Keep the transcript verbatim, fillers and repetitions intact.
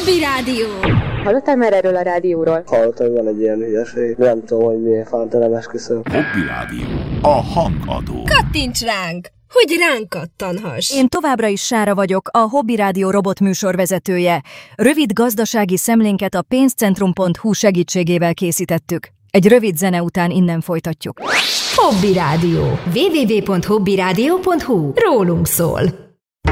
Hobby Rádió! Hallottál már erről a rádióról? Hallottam, hogy van egy ilyen hülyeség. Nem tudom, hogy miért fántelem, esküszöm. Hobby Rádió. A hangadó. Kattints ránk, hogy ránk kattanhass. Én továbbra is Sára vagyok, a Hobby Rádió robot műsorvezetője. Rövid gazdasági szemlénket a pénzcentrum pont hu segítségével készítettük. Egy rövid zene után innen folytatjuk. Hobby Rádió. double-u double-u double-u pont hobby rádió pont hu. Rólunk szól.